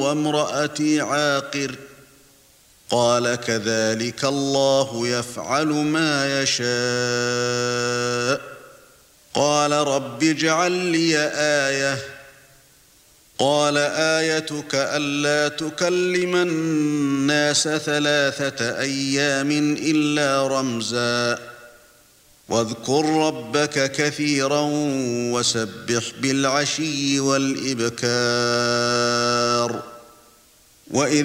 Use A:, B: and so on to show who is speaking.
A: وامرأتي عاقر قال كذلك الله يفعل ما يشاء قال رب اجعل لي آية قال آيتك ألا تكلم الناس 3 أيام إلا رمزا واذكر ربك كثيرا وسبح بالعشي والإبكار